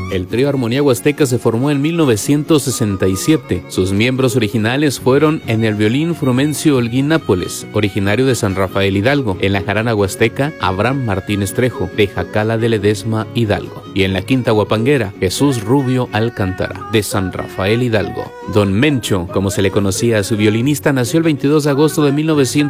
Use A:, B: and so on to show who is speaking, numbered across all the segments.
A: El trío Armonía Huasteca se formó en 1967. Sus miembros originales fueron en el violín Frumencio Holguín Nápoles, originario de San Rafael Hidalgo; en la jarana huasteca, Abraham Martínez Trejo, de Jacala de Ledesma, Hidalgo; y en la quinta huapanguera, Jesús Rubio Alcántara, de San Rafael Hidalgo. Don Mencho, como se le conocía a su violinista, nació el 22 de agosto de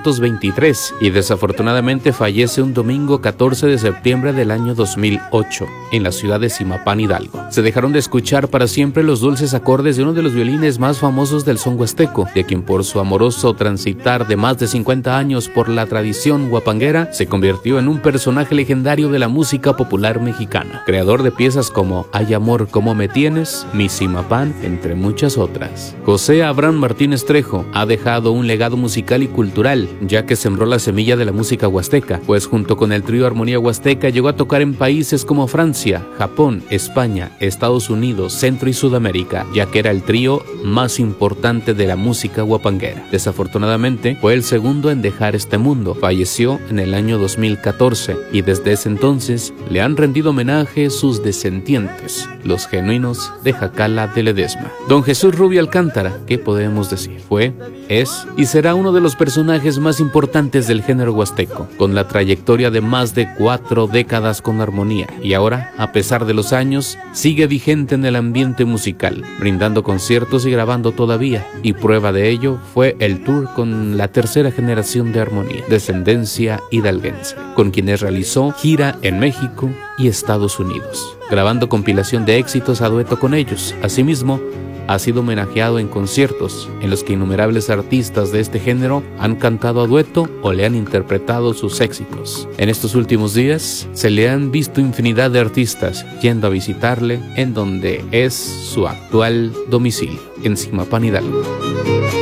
A: 1923 y desafortunadamente fallece un domingo 14 de septiembre del año 2008 en la ciudad de Zimapán, Hidalgo. Se dejaron de escuchar para siempre los dulces acordes de uno de los violines más famosos del son huasteco, de quien por su amoroso transitar de más de 50 años por la tradición huapanguera se convirtió en un personaje legendario de la música popular mexicana, creador de piezas como Hay amor como me tienes, Mi Zimapán, entre muchas otras. José Abraham Martínez Trejo ha dejado un legado musical y cultural, ya que sembró la semilla de la música huasteca, pues junto con el trío Armonía Huasteca llegó a tocar en países como Francia, Japón, España, Estados Unidos, Centro y Sudamérica, ya que era el trío más importante de la música huapanguera. Desafortunadamente, fue el segundo en dejar este mundo. Falleció en el año 2014 y desde ese entonces le han rendido homenaje sus descendientes, los genuinos de Jacala de Ledesma. Don Jesús Rubio Alcántara, ¿qué podemos decir? Fue, es y será uno de los personajes más importantes del género huasteco, con la trayectoria de más de 4 décadas con Armonía, y ahora, a pesar de los años, sigue vigente en el ambiente musical, brindando conciertos y grabando todavía, y prueba de ello fue el tour con la tercera generación de Armonía, descendencia hidalguense, con quienes realizó gira en México y Estados Unidos, grabando compilación de éxitos a dueto con ellos. Asimismo, ha sido homenajeado en conciertos en los que innumerables artistas de este género han cantado a dueto o le han interpretado sus éxitos. En estos últimos días se le han visto infinidad de artistas yendo a visitarle en donde es su actual domicilio, en Zimapán, Hidalgo.